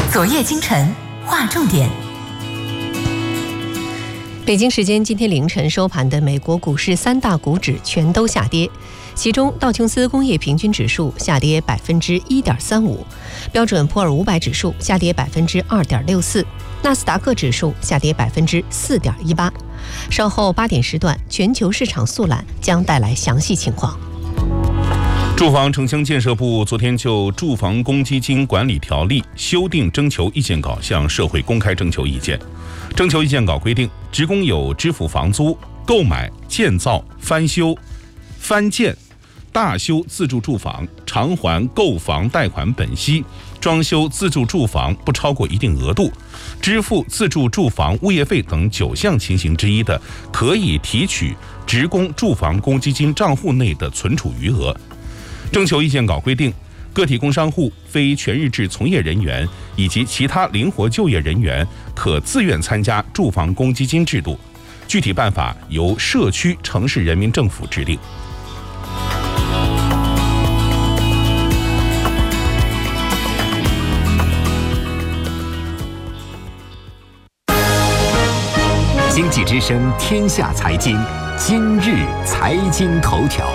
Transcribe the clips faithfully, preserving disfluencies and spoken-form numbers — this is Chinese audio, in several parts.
昨夜今晨划重点。北京时间今天凌晨收盘的美国股市三大股指全都下跌，其中道琼斯工业平均指数下跌百分之一点三五，标准普尔五百指数下跌百分之二点六四，纳斯达克指数下跌百分之四点一八。稍后八点时段，全球市场速览将带来详细情况。 住房城乡建设部昨天就住房公积金管理条例修订征求意见稿向社会公开征求意见。征求意见稿规定，职工有支付房租、购买、建造、翻修、翻建、大修自住住房、偿还购房贷款本息、装修自住住房不超过一定额度、支付自住住房物业费等九项情形之一的，可以提取职工住房公积金账户内的存储余额。征求意见稿规定，个体工商户、非全日制从业人员以及其他灵活就业人员可自愿参加住房公积金制度，具体办法由社区城市人民政府制定。 经济之声天下财经，今日财经头条。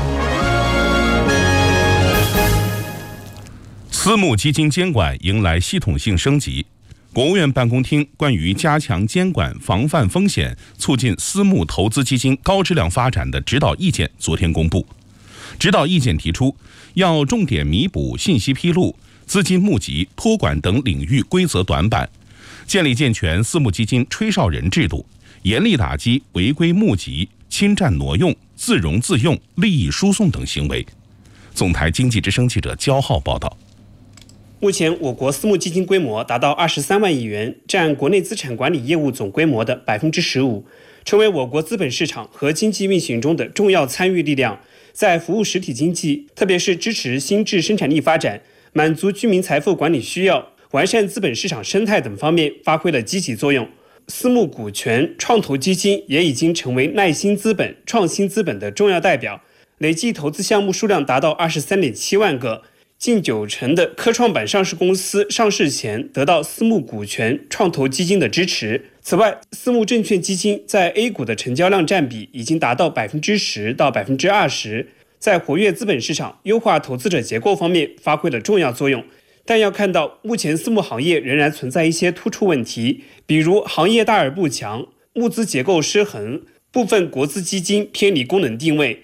私募基金监管迎来系统性升级。国务院办公厅关于加强监管、防范风险、促进私募投资基金高质量发展的指导意见昨天公布。指导意见提出，要重点弥补信息披露、资金募集、托管等领域规则短板，建立健全私募基金吹哨人制度，严厉打击违规募集、侵占挪用、自融自用、利益输送等行为。总台经济之声记者焦浩报道。 目前，我国私募基金规模达到二十三万亿元，占国内资产管理业务总规模的百分之十五，成为我国资本市场和经济运行中的重要参与力量，在服务实体经济，特别是支持新质生产力发展、满足居民财富管理需要、完善资本市场生态等方面发挥了积极作用。私募股权创投基金也已经成为耐新资本、创新资本的重要代表，累计投资项目数量达到二十三点七万个。近九成的科创板上市公司上市前得到私募股权创投基金的支持。此外，私募证券基金在 A 股的成交量占比已经达到百分之十到百分之二十，在活跃资本市场、优化投资者结构方面发挥了重要作用。但要看到，目前私募行业仍然存在一些突出问题，比如行业大而不强、募资结构失衡、部分国资基金偏离功能定位、